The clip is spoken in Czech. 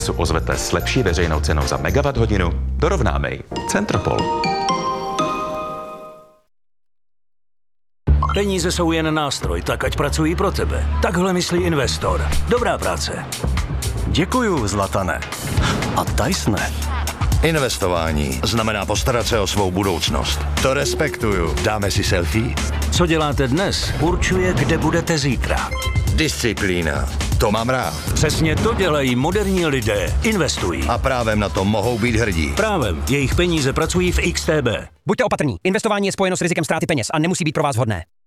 ozvete s lepší veřejnou cenou za megawatt hodinu, dorovnáme ji. Centropol. Peníze jsou jen nástroj, tak ať pracují pro tebe. Takhle myslí investor. Dobrá práce. Děkuju, Zlatane. A Tysone. Investování znamená postarat se o svou budoucnost. To respektuju. Dáme si selfie? Co děláte dnes, určuje, kde budete zítra. Disciplína. To mám rád. Přesně to dělají moderní lidé. Investují. A právem na to mohou být hrdí. Právem. Jejich peníze pracují v XTB. Buďte opatrní. Investování je spojeno s rizikem ztráty peněz a nemusí být pro vás vhodné.